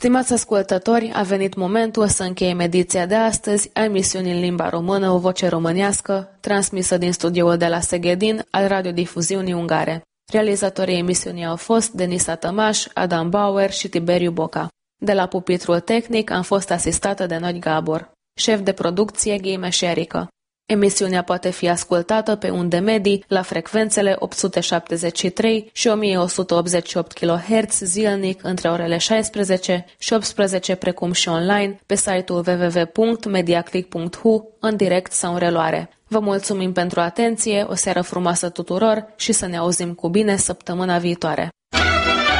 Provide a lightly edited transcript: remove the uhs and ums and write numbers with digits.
Stimați ascultători, a venit momentul să încheiem ediția de astăzi a emisiunii în limba română O Voce Românească, transmisă din studioul de la Seghedin al radiodifuziunii ungare. Realizatorii emisiunii au fost Denisa Tămaș, Adam Bauer și Tiberiu Boca. De la pupitrul tehnic am fost asistată de Noi Gabor. Șef de producție Ghime Șerică. Emisiunea poate fi ascultată pe unde medii la frecvențele 873 și 1188 kHz zilnic între orele 16 și 18, precum și online pe site-ul www.mediaclick.hu în direct sau în reluare. Vă mulțumim pentru atenție, o seară frumoasă tuturor și să ne auzim cu bine săptămâna viitoare.